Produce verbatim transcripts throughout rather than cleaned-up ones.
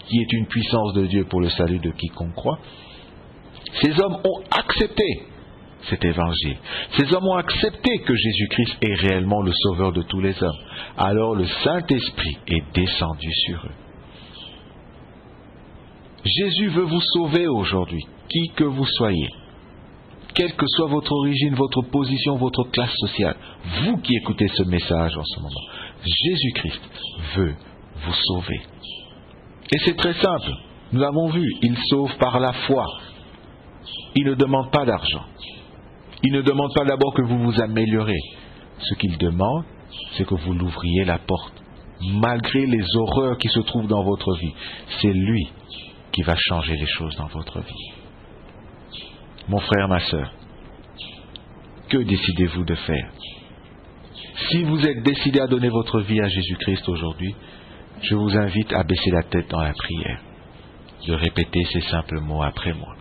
qui est une puissance de Dieu pour le salut de quiconque croit. Ces hommes ont accepté cet évangile. Ces hommes ont accepté que Jésus-Christ est réellement le sauveur de tous les hommes. Alors le Saint-Esprit est descendu sur eux. Jésus veut vous sauver aujourd'hui, qui que vous soyez. Quelle que soit votre origine, votre position, votre classe sociale, vous qui écoutez ce message en ce moment, Jésus-Christ veut vous sauver. Et c'est très simple, nous l'avons vu, il sauve par la foi. Il ne demande pas d'argent. Il ne demande pas d'abord que vous vous améliorez. Ce qu'il demande, c'est que vous l'ouvriez la porte. Malgré les horreurs qui se trouvent dans votre vie, c'est lui qui va changer les choses dans votre vie. Mon frère, ma sœur, que décidez-vous de faire? Si vous êtes décidé à donner votre vie à Jésus-Christ aujourd'hui, je vous invite à baisser la tête dans la prière, de répéter ces simples mots après moi.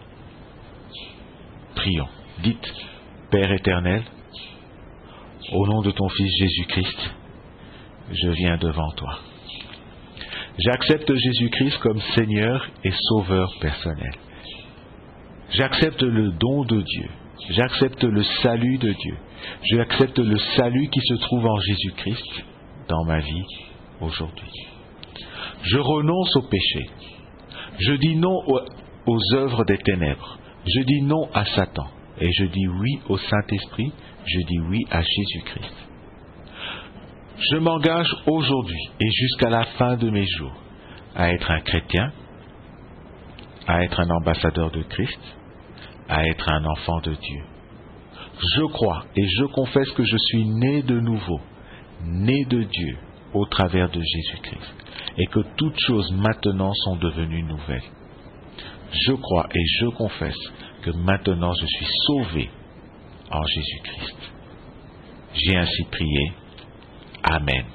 Prions. Dites, Père éternel, au nom de ton Fils Jésus-Christ, je viens devant toi. J'accepte Jésus-Christ comme Seigneur et Sauveur personnel. J'accepte le don de Dieu. J'accepte le salut de Dieu. J'accepte le salut qui se trouve en Jésus-Christ dans ma vie aujourd'hui. Je renonce au péché. Je dis non aux, aux œuvres des ténèbres. Je dis non à Satan. Et je dis oui au Saint-Esprit. Je dis oui à Jésus-Christ. Je m'engage aujourd'hui et jusqu'à la fin de mes jours à être un chrétien, à être un ambassadeur de Christ, à être un enfant de Dieu. Je crois et je confesse que je suis né de nouveau, né de Dieu au travers de Jésus-Christ, et que toutes choses maintenant sont devenues nouvelles. Je crois et je confesse que maintenant je suis sauvé en Jésus-Christ. J'ai ainsi prié. Amen.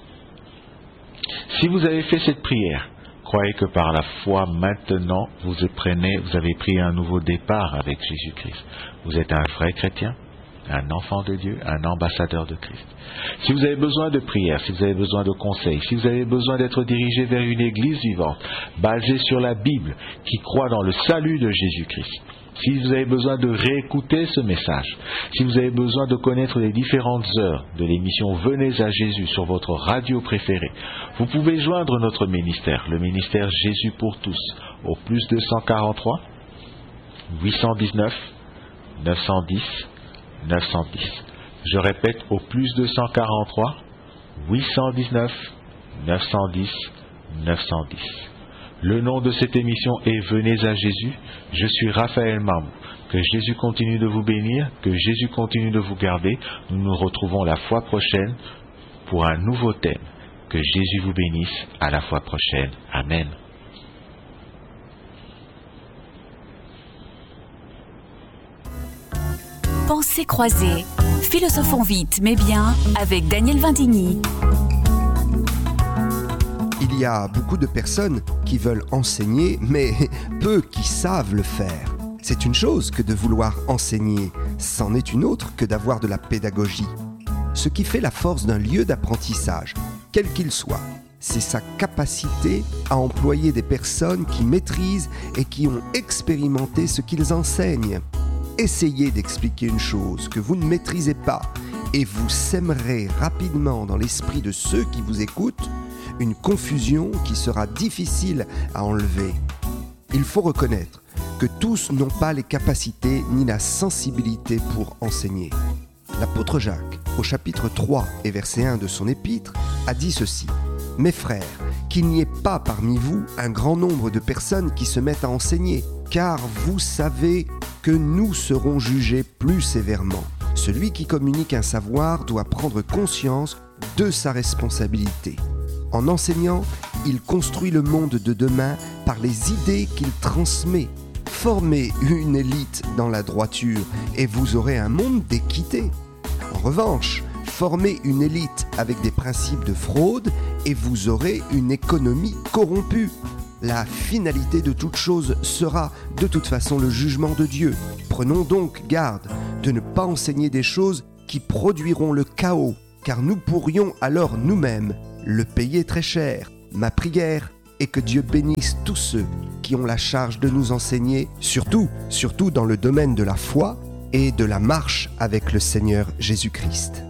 Si vous avez fait cette prière, croyez que par la foi maintenant vous prenez, vous avez pris un nouveau départ avec Jésus-Christ. Vous êtes un vrai chrétien, un enfant de Dieu, un ambassadeur de Christ. Si vous avez besoin de prière, si vous avez besoin de conseils, si vous avez besoin d'être dirigé vers une église vivante, basée sur la Bible, qui croit dans le salut de Jésus-Christ, si vous avez besoin de réécouter ce message, si vous avez besoin de connaître les différentes heures de l'émission Venez à Jésus sur votre radio préférée, vous pouvez joindre notre ministère, le ministère Jésus pour tous, au plus deux cent quarante-trois, huit cent dix-neuf, neuf cent dix, neuf cent dix. Je répète, au plus deux cent quarante-trois, huit cent dix-neuf, neuf cent dix, neuf cent dix. Le nom de cette émission est Venez à Jésus. Je suis Raphaël Marmou. Que Jésus continue de vous bénir, que Jésus continue de vous garder. Nous nous retrouvons la fois prochaine pour un nouveau thème. Que Jésus vous bénisse. À la fois prochaine. Amen. Pensées croisées. Philosophons vite mais bien avec Daniel Vindigny. Il y a beaucoup de personnes qui veulent enseigner, mais peu qui savent le faire. C'est une chose que de vouloir enseigner, c'en est une autre que d'avoir de la pédagogie. Ce qui fait la force d'un lieu d'apprentissage, quel qu'il soit, c'est sa capacité à employer des personnes qui maîtrisent et qui ont expérimenté ce qu'ils enseignent. Essayez d'expliquer une chose que vous ne maîtrisez pas et vous sèmerez rapidement dans l'esprit de ceux qui vous écoutent une confusion qui sera difficile à enlever. Il faut reconnaître que tous n'ont pas les capacités ni la sensibilité pour enseigner. L'apôtre Jacques, au chapitre trois et verset un de son épître, a dit ceci : « Mes frères, qu'il n'y ait pas parmi vous un grand nombre de personnes qui se mettent à enseigner, car vous savez que nous serons jugés plus sévèrement. Celui qui communique un savoir doit prendre conscience de sa responsabilité. En enseignant, il construit le monde de demain par les idées qu'il transmet. Formez une élite dans la droiture et vous aurez un monde d'équité. En revanche, formez une élite avec des principes de fraude et vous aurez une économie corrompue. La finalité de toute chose sera de toute façon le jugement de Dieu. Prenons donc garde de ne pas enseigner des choses qui produiront le chaos, car nous pourrions alors nous-mêmes le payer très cher. Ma prière et que Dieu bénisse tous ceux qui ont la charge de nous enseigner, surtout, surtout dans le domaine de la foi et de la marche avec le Seigneur Jésus-Christ.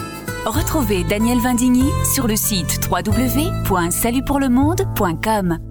Retrouvez Daniel Vindigny sur le site w w w point salut pour le monde point com.